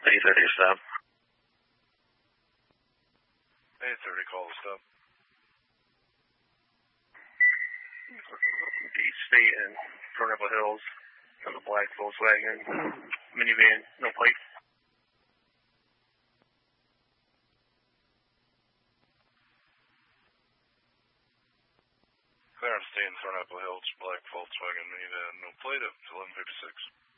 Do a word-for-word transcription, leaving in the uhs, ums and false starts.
eight thirty stop. eight thirty, call the stop. The state in Thornapple Hills, on the black Volkswagen minivan, no plate. Clarence State in Thornapple Hills, black Volkswagen minivan, no plate, at eleven fifty-six.